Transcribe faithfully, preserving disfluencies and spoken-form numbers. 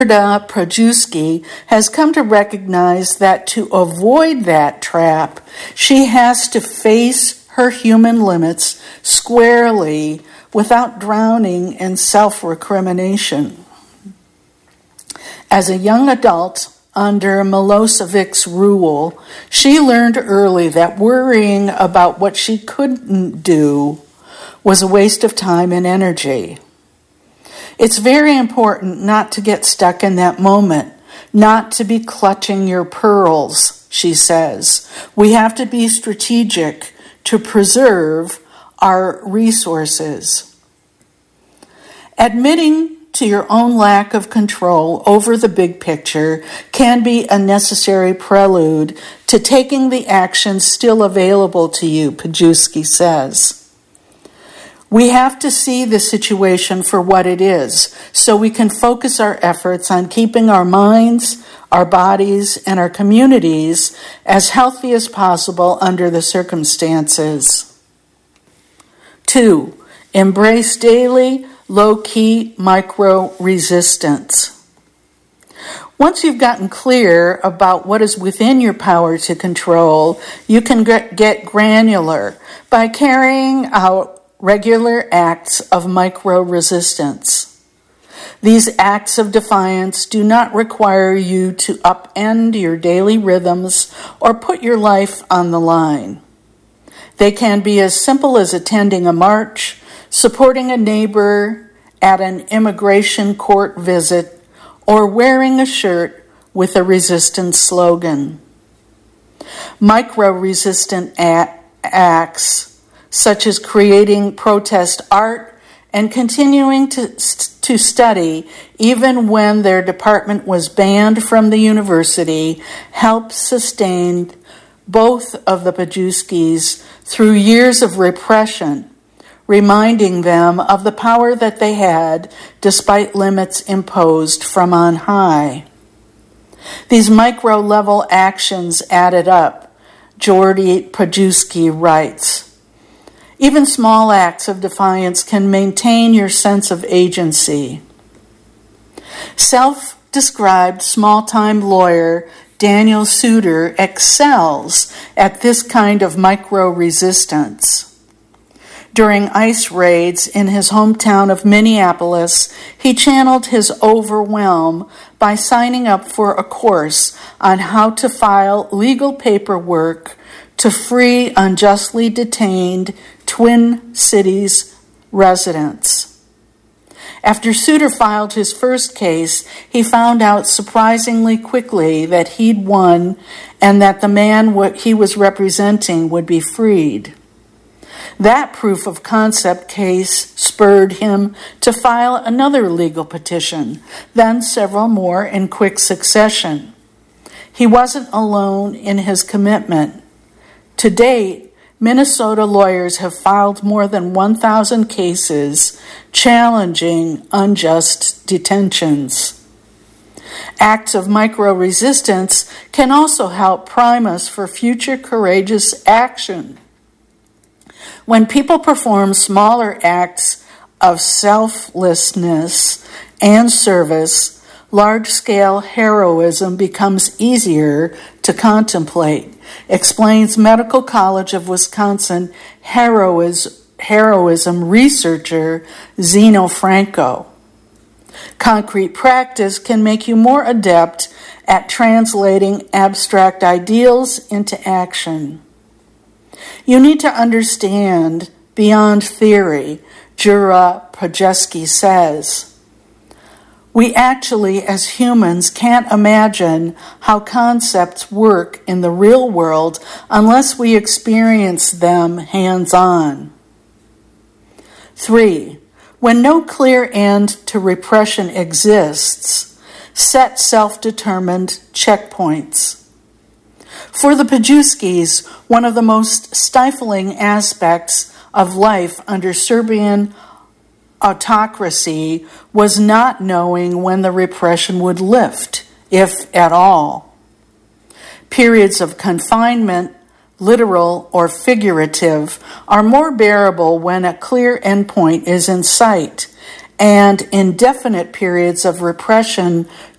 Gerda Projewski has come to recognize that to avoid that trap, she has to face her human limits squarely without drowning in self-recrimination. As a young adult under Milosevic's rule, she learned early that worrying about what she couldn't do was a waste of time and energy. It's very important not to get stuck in that moment, not to be clutching your pearls, she says. We have to be strategic to preserve our resources. Admitting to your own lack of control over the big picture can be a necessary prelude to taking the actions still available to you, Projewski says. We have to see the situation for what it is, so we can focus our efforts on keeping our minds, our bodies, and our communities as healthy as possible under the circumstances. Two, embrace daily, low-key micro-resistance. Once you've gotten clear about what is within your power to control, you can get granular by carrying out regular acts of micro-resistance. These acts of defiance do not require you to upend your daily rhythms or put your life on the line. They can be as simple as attending a march, supporting a neighbor at an immigration court visit, or wearing a shirt with a resistance slogan. Micro-resistant acts such as creating protest art and continuing to, to study even when their department was banned from the university, helped sustain both of the Projewskis through years of repression, reminding them of the power that they had despite limits imposed from on high. These micro-level actions added up, Jordy Projewski writes. Even small acts of defiance can maintain your sense of agency. Self-described small-time lawyer Daniel Suter excels at this kind of micro-resistance. During ICE raids in his hometown of Minneapolis, he channeled his overwhelm by signing up for a course on how to file legal paperwork to free unjustly detained Twin Cities residents. After Suter filed his first case, he found out surprisingly quickly that he'd won and that the man he was representing would be freed. That proof of concept case spurred him to file another legal petition, then several more in quick succession. He wasn't alone in his commitment. To date, Minnesota lawyers have filed more than one thousand cases challenging unjust detentions. Acts of micro-resistance can also help prime us for future courageous action. When people perform smaller acts of selflessness and service, large-scale heroism becomes easier to contemplate, explains Medical College of Wisconsin heroism researcher Zeno Franco. Concrete practice can make you more adept at translating abstract ideals into action. You need to understand beyond theory, Gerda Projewski says. We actually, as humans, can't imagine how concepts work in the real world unless we experience them hands-on. Three, when no clear end to repression exists, set self-determined checkpoints. For the Projewskis, one of the most stifling aspects of life under Serbian autocracy was not knowing when the repression would lift, if at all. Periods of confinement, literal or figurative, are more bearable when a clear endpoint is in sight and indefinite periods of repression